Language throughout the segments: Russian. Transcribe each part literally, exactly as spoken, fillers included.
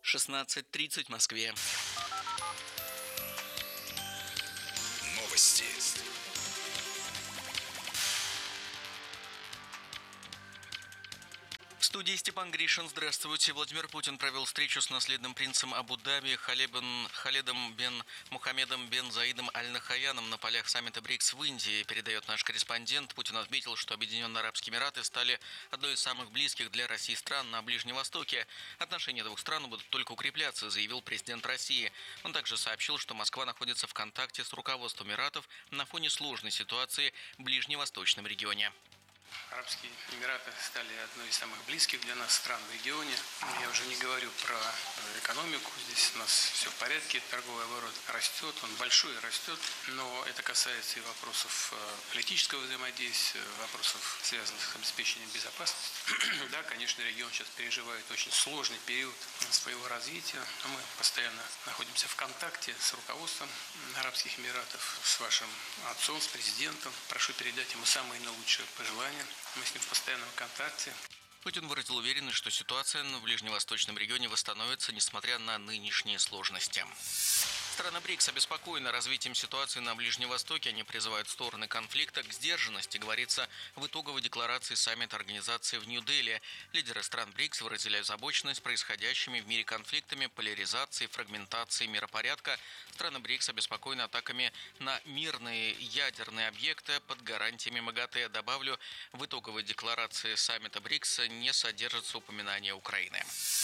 шестнадцать тридцать в Москве. Новости. В студии Степан Гришин. Здравствуйте. Владимир Путин провел встречу с наследным принцем Абу-Даби Халебен, Халедом бен Мухаммедом бен Заидом Аль-Нахаяном на полях саммита БРИКС в Индии, передает наш корреспондент. Путин отметил, что Объединенные Арабские Эмираты стали одной из самых близких для России стран на Ближнем Востоке. Отношения двух стран будут только укрепляться, заявил президент России. Он также сообщил, что Москва находится в контакте с руководством Эмиратов на фоне сложной ситуации в ближневосточном регионе. Арабские Эмираты стали одной из самых близких для нас стран в регионе. Я уже не говорю про экономику. Здесь у нас все в порядке. Торговый оборот растет, он большой и растет. Но это касается и вопросов политического взаимодействия, вопросов, связанных с обеспечением безопасности. Да, конечно, регион сейчас переживает очень сложный период своего развития. Мы постоянно находимся в контакте с руководством Арабских Эмиратов, с вашим отцом, с президентом. Прошу передать ему самые наилучшие пожелания. Мы с ним в постоянном контакте. Путин выразил уверенность, что ситуация в ближневосточном регионе восстановится, несмотря на нынешние сложности. Страны БРИКС обеспокоены развитием ситуации на Ближнем Востоке. Они призывают стороны конфликта к сдержанности, говорится в итоговой декларации саммита организации в Нью-Дели. Лидеры стран БРИКС выразили озабоченность происходящими в мире конфликтами, поляризацией, фрагментацией миропорядка. Страны БРИКС обеспокоены атаками на мирные ядерные объекты под гарантиями МАГАТЭ. Добавлю, в итоговой декларации саммита БРИКС не содержится упоминание Украины.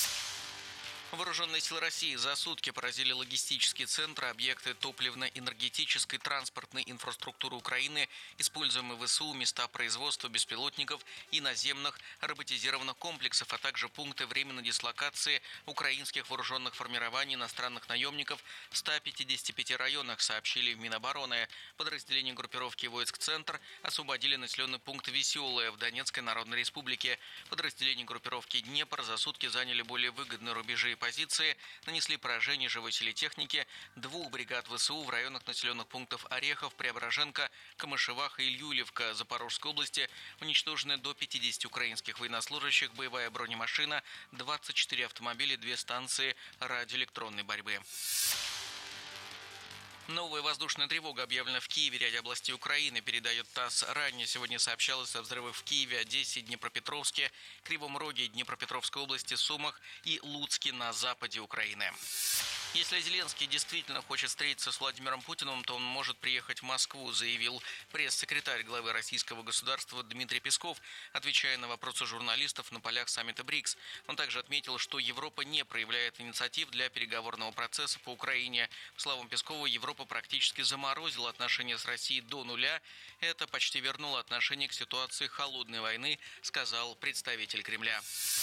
Вооруженные силы России за сутки поразили логистические центры, объекты топливно-энергетической транспортной инфраструктуры Украины, используемые ВСУ, места производства беспилотников и наземных роботизированных комплексов, а также пункты временной дислокации украинских вооруженных формирований иностранных наемников в ста пятидесяти пяти районах, сообщили в Минобороны. Подразделения группировки войск «Центр» освободили населенный пункт Веселое в Донецкой Народной Республике. Подразделения группировки «Днепр» за сутки заняли более выгодные рубежи позиции, нанесли поражение живой силе техники двух бригад ВСУ в районах населенных пунктов Орехов, Преображенка, Камышевах и Ильюлевка Запорожской области. Уничтожены до пятидесяти украинских военнослужащих, боевая бронемашина, двадцать четыре автомобиля, две станции радиоэлектронной борьбы. Новая воздушная тревога объявлена в Киеве, ряде областей Украины, передает ТАСС. Ранее сегодня сообщалось о взрывах в Киеве, Одессе, Днепропетровске, Кривом Роге, Днепропетровской области, Сумах и Луцке на западе Украины. Если Зеленский действительно хочет встретиться с Владимиром Путиным, то он может приехать в Москву, заявил пресс-секретарь главы российского государства Дмитрий Песков, отвечая на вопросы журналистов на полях саммита БРИКС. Он также отметил, что Европа не проявляет инициатив для переговорного процесса по Украине. По словам Пескова, Европа практически заморозила отношения с Россией до нуля. Это почти вернуло отношение к ситуации холодной войны, сказал представитель Кремля.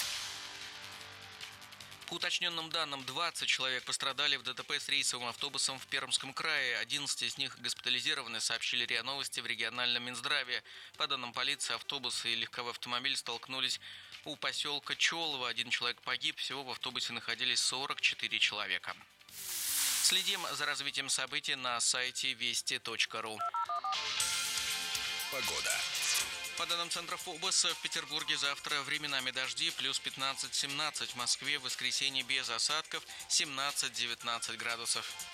По уточненным данным, двадцать человек пострадали в ДТП с рейсовым автобусом в Пермском крае. одиннадцать из них госпитализированы, сообщили РИА Новости в региональном Минздраве. По данным полиции, автобус и легковой автомобиль столкнулись у поселка Чолово. Один человек погиб, всего в автобусе находились сорок четыре человека. Следим за развитием событий на сайте вести точка ру. Погода. По данным Центра ФОБОС, в Петербурге завтра временами дожди, плюс пятнадцать-семнадцать, в Москве в воскресенье без осадков, семнадцать-девятнадцать градусов.